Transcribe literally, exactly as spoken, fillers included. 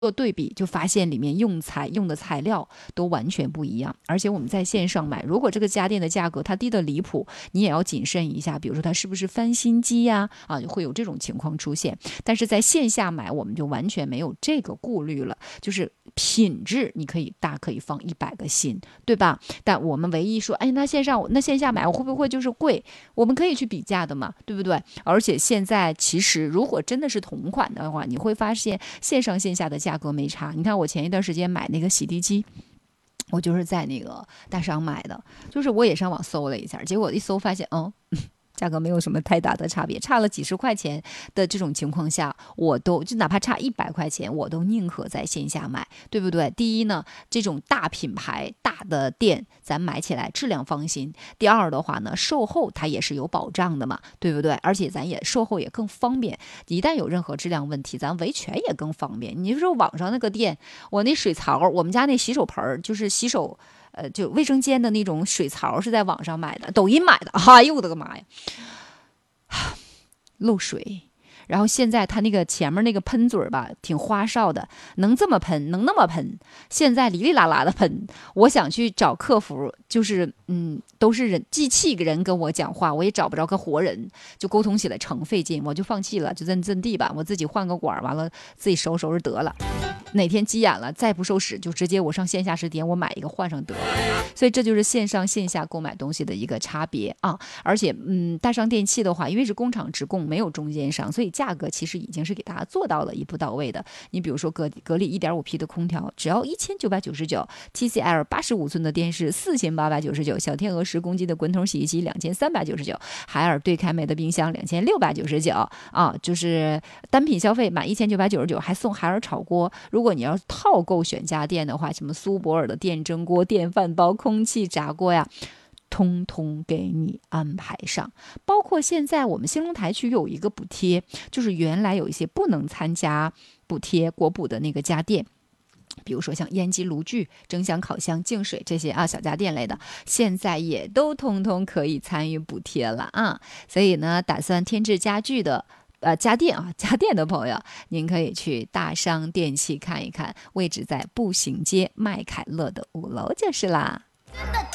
做对比，就发现里面用材用的材料都完全不一样。而且我们在线上买，如果这个家电的价格它低得离谱，你也要谨慎一下，比如说它是不是翻新机呀、啊，啊，会有这种情况出现。但是在线下买，我们就完全没有这个顾虑了，就是品质你可以大可以放一百个心，对吧？但我们唯一说，哎，那线上那线下买我会不会就是贵？我们可以去比价的嘛，对不对？而且现在其实如果真的是同款的话，你会发现线上线下的价格没差。你看我前一段时间买那个洗涤机，我就是在那个大商买的，就是我也上网搜了一下，结果一搜发现，嗯。价格没有什么太大的差别，差了几十块钱的这种情况下，我都就哪怕差一百块钱，我都宁可在线下买，对不对？第一呢，这种大品牌大的店，咱买起来质量放心；第二的话呢，售后它也是有保障的嘛，对不对？而且咱也售后也更方便，一旦有任何质量问题，咱维权也更方便。你说网上那个店，我那水槽，我们家那洗手盆就是洗手。呃，就卫生间的那种水槽是在网上买的，抖音买的。哎呦我的个妈呀，漏水。然后现在它那个前面那个喷嘴吧，挺花哨的，能这么喷，能那么喷。现在哩哩啦啦的喷，我想去找客服，就是嗯，都是人机器人跟我讲话，我也找不着个活人，就沟通起来成费劲，我就放弃了，就认阵地吧，我自己换个管，完了自己收拾收拾得了。哪天急眼了再不收拾，就直接我上线下实体店我买一个换上得了。所以这就是线上线下购买东西的一个差别啊。而且嗯，大商电器的话，因为是工厂直供，没有中间商，所以价格其实已经是给大家做到了一步到位的。你比如说格格力 一点五 P 的空调只要一千九百九十九， T C L 八十五寸的电视四千八百九十九，小天鹅十公斤的滚筒洗衣机两千三百九十九，海尔对开美的冰箱两千六百九十九啊，就是单品消费满一千九百九十九还送海尔炒锅。如果你要套购选家电的话，什么苏泊尔的电蒸锅、电饭煲、空气炸锅呀，通通给你安排上。包括现在我们兴隆台区有一个补贴，就是原来有一些不能参加补贴国补的那个家电，比如说像烟机、炉具、蒸箱、烤箱、净水这些啊小家电类的，现在也都通通可以参与补贴了啊。所以呢，打算添置家具的呃，家电啊，家电的朋友，您可以去大商电器看一看，位置在步行街麦凯乐的五楼就是啦。